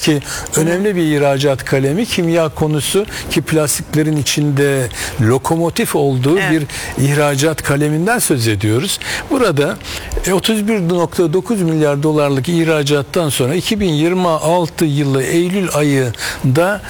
ki önemli bir ihracat kalemi kimya konusu, ki plastiklerin içinde lokomotif olduğu bir ihracat kaleminden söz ediyoruz. Burada 31,9 milyar dolarlık ihracattan sonra 2026 yılı Eylül ayında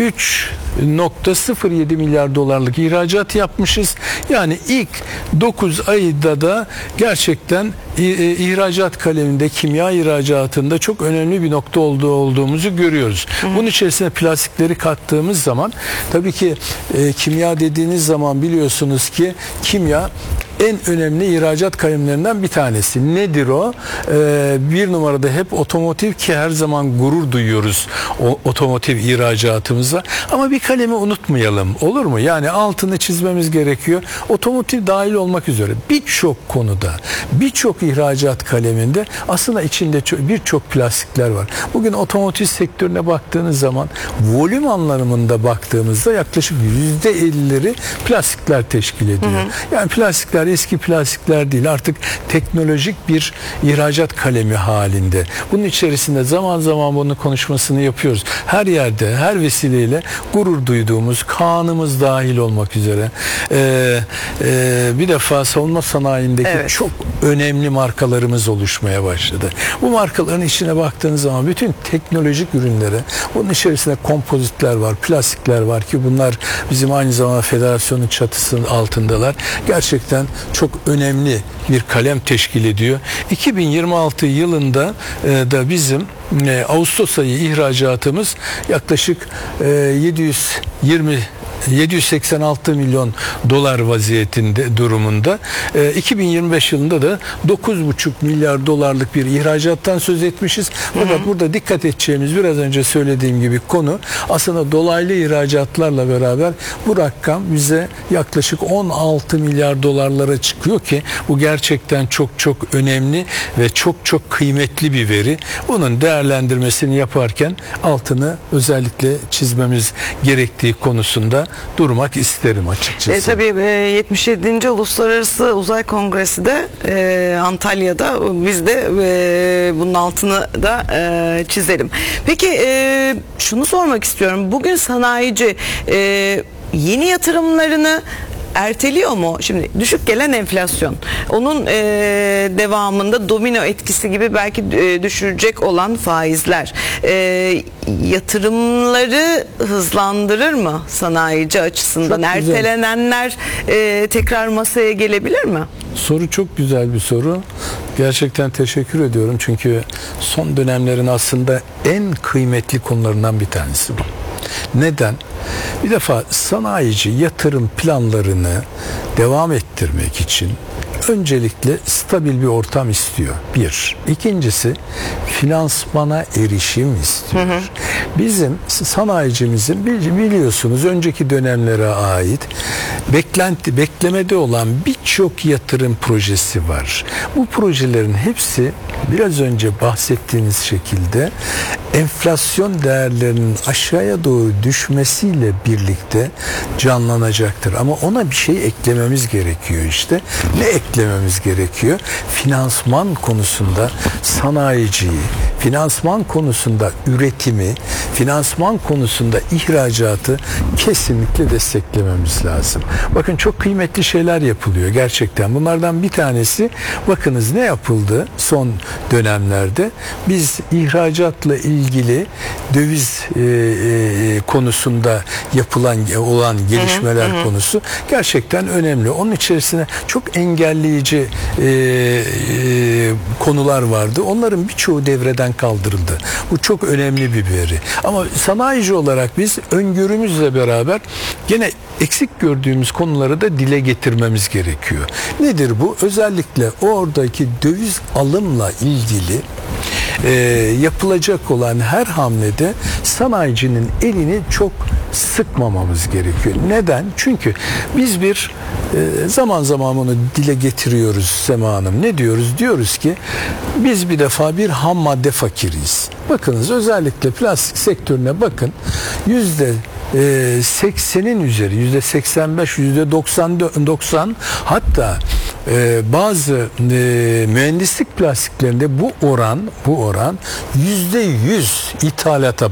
3,07 milyar dolarlık ihracat yapmışız. Yani ilk 9 ayda da gerçekten ihracat kaleminde, kimya ihracatında çok önemli bir nokta olduğumuzu görüyoruz. Bunun içerisine plastikleri kattığımız zaman, tabii ki kimya dediğiniz zaman biliyorsunuz ki kimya en önemli ihracat kalemlerinden bir tanesi. Nedir o? Bir numarada hep otomotiv, ki her zaman gurur duyuyoruz o otomotiv ihracatımıza. Ama bir kalemi unutmayalım. Olur mu? Yani altını çizmemiz gerekiyor. Otomotiv dahil olmak üzere birçok konuda, birçok ihracat kaleminde aslında içinde birçok plastikler var. Bugün otomotiv sektörüne baktığınız zaman volüm anlamında baktığımızda yaklaşık %50'leri plastikler teşkil ediyor. Yani plastikler eski plastikler değil, artık teknolojik bir ihracat kalemi halinde. Bunun içerisinde zaman zaman bunun konuşmasını yapıyoruz. Her yerde, her vesileyle gurur duyduğumuz, Kaan'ımız dahil olmak üzere bir defa savunma sanayindeki çok önemli markalarımız oluşmaya başladı. Bu markaların içine baktığınız zaman bütün teknolojik ürünlere, bunun içerisinde kompozitler var, plastikler var ki bunlar bizim aynı zamanda federasyonun çatısının altındalar. Gerçekten çok önemli bir kalem teşkil ediyor. 2026 yılında da bizim Ağustos ayı ihracatımız yaklaşık 786 milyon dolar vaziyetinde durumunda. 2025 yılında da 9,5 milyar dolarlık bir ihracattan söz etmişiz. Fakat burada dikkat edeceğimiz, biraz önce söylediğim gibi konu, aslında dolaylı ihracatlarla beraber bu rakam bize yaklaşık 16 milyar dolarlara çıkıyor ki bu gerçekten çok çok önemli ve çok çok kıymetli bir veri. Bunun değerlendirmesini yaparken altını özellikle çizmemiz gerektiği konusunda durmak isterim açıkçası. Tabii 77. Uluslararası Uzay Kongresi de Antalya'da, biz de bunun altını da çizelim. Peki şunu sormak istiyorum. Bugün sanayici yeni yatırımlarını erteliyor mu? Şimdi düşük gelen enflasyon, onun devamında domino etkisi gibi belki düşürecek olan faizler yatırımları hızlandırır mı sanayici açısından? Çok güzel. Ertelenenler tekrar masaya gelebilir mi? Soru çok güzel bir soru. Gerçekten teşekkür ediyorum. Çünkü son dönemlerin aslında en kıymetli konularından bir tanesi bu. Neden? Bir defa sanayici yatırım planlarını devam ettirmek için öncelikle stabil bir ortam istiyor. Bir. İkincisi, finansmana erişim istiyor. Bizim sanayicimizin biliyorsunuz önceki dönemlere ait beklemede olan birçok yatırım projesi var. Bu projelerin hepsi biraz önce bahsettiğiniz şekilde enflasyon değerlerinin aşağıya doğru düşmesiyle birlikte canlanacaktır. Ama ona bir şey eklememiz gerekiyor işte. Ne eklememiz gerekiyor? Finansman konusunda sanayiciyi, finansman konusunda üretimi, finansman konusunda ihracatı kesinlikle desteklememiz lazım. Bakın çok kıymetli şeyler yapılıyor gerçekten. Bunlardan bir tanesi, bakınız ne yapıldı son dönemlerde? Biz ihracatla ilgili döviz konusunda olan gelişmeler konusu gerçekten önemli. Onun içerisine çok engelleyici konular vardı. Onların birçoğu devreden kaldırıldı. Bu çok önemli bir veri. Ama sanayici olarak biz öngörümüzle beraber gene eksik gördüğümüz konuları da dile getirmemiz gerekiyor. Nedir bu? Özellikle oradaki döviz alımla ilgili yapılacak olan her hamlede sanayicinin elini çok sıkmamamız gerekiyor. Neden? Çünkü biz zaman zaman onu dile getiriyoruz Sema Hanım. Ne diyoruz? Diyoruz ki biz bir defa bir ham madde fakiriyiz. Bakınız özellikle plastik sektörüne bakın. %80'in üzeri, %85, %90, hatta bazı mühendislik plastiklerinde bu oran %100 ithalata